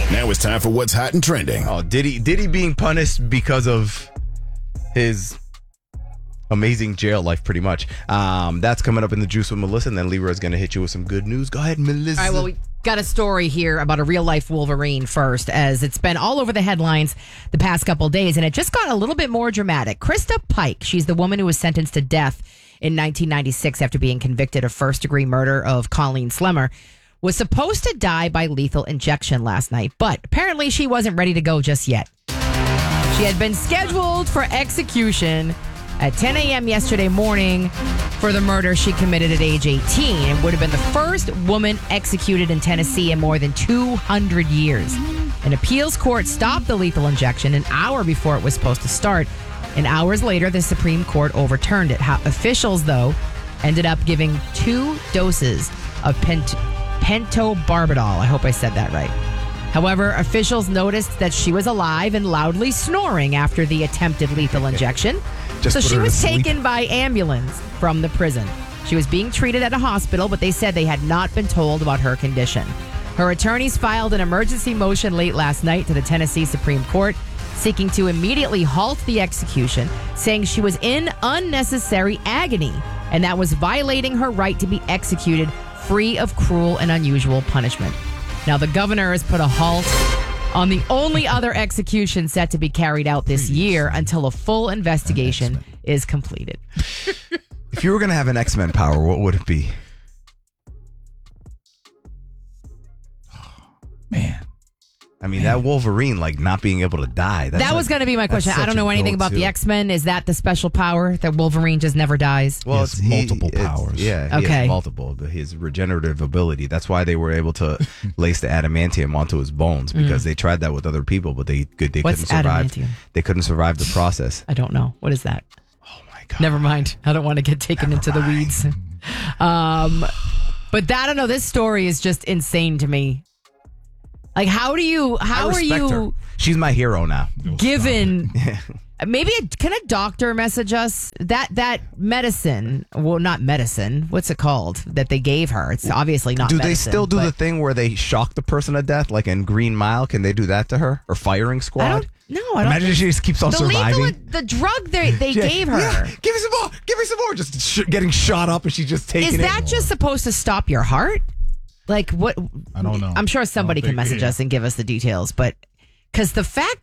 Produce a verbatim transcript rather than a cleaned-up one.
Now it's time for what's hot and trending. Oh, Diddy, Diddy being punished because of his amazing jail life, pretty much. Um, that's coming up in the Juice with Melissa, and then Leroy's going to hit you with some good news. Go ahead, Melissa. All right, well, we got a story here about a real-life Wolverine first, as it's been all over the headlines the past couple days, and it just got a little bit more dramatic. Krista Pike, she's the woman who was sentenced to death in nineteen ninety-six after being convicted of first-degree murder of Colleen Slemmer, was supposed to die by lethal injection last night, but apparently she wasn't ready to go just yet. She had been scheduled for execution at ten a.m. yesterday morning for the murder she committed at age eighteen, and would have been the first woman executed in Tennessee in more than two hundred years. An appeals court stopped the lethal injection an hour before it was supposed to start, and hours later, the Supreme Court overturned it. How officials, though, ended up giving two doses of pent- pentobarbital. I hope I said that right. However, officials noticed that she was alive and loudly snoring after the attempted lethal injection. Just so put she her to was sleep. taken by ambulance from the prison. She was being treated at a hospital, but they said they had not been told about her condition. Her attorneys filed an emergency motion late last night to the Tennessee Supreme Court, seeking to immediately halt the execution, saying she was in unnecessary agony and that was violating her right to be executed free of cruel and unusual punishment. Now, the governor has put a halt on the only other execution set to be carried out this year until a full investigation is completed. If you were going to have an X-Men power, what would it be? Man. I mean, that Wolverine, like, not being able to die. That's That was like- going to be my question. that's I don't such know a anything about go-to. the X-Men. Is that the special power that Wolverine just never dies? Well, He has it's he- multiple it's- powers. Yeah, he Okay. has multiple. But his regenerative ability. That's why they were able to lace the adamantium onto his bones, because they tried that with other people, but they could they What's couldn't survive. adamantium? They couldn't survive the process. I don't know. What is that? Oh my god! Never mind. I don't want to get taken Never into the mind. weeds. Um, but that, I don't know. This story is just insane to me. Like, how do you? How I are respect you her. She's my hero now. given? Maybe a, can a doctor message us that that medicine? Well, not medicine. What's it called that they gave her? It's obviously not. Do they medicine, still do but the thing where they shock the person to death, like in Green Mile? Can they do that to her or Firing I Squad? don't. No, I don't. Imagine if she just keeps on the surviving. lethal, the drug they they Yeah, gave her. yeah, give me some more. Give me some more. Just sh- getting shot up, and she's just taking Is it. that just supposed to stop your heart? Like what? I don't know. I'm sure I somebody don't can think- message yeah. us and give us the details, but because the fact